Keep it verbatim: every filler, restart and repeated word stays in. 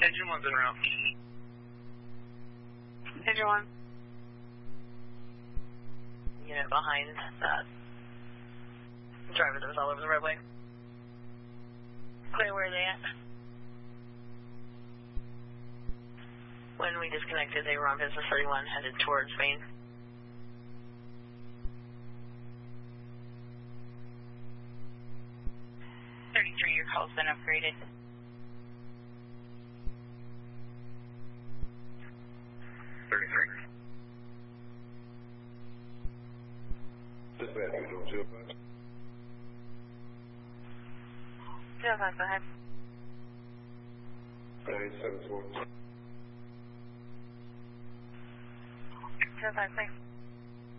Engine one's en route. Engine one. Unit behind that driver that was all over the roadway. Clear, where are they at? When we disconnected, they were on Business thirty-one, headed towards Maine. thirty-three, your call's been upgraded. thirty-three. Dispatch, visual two oh five. two oh five, go ahead. nine seven four. two oh five, thanks.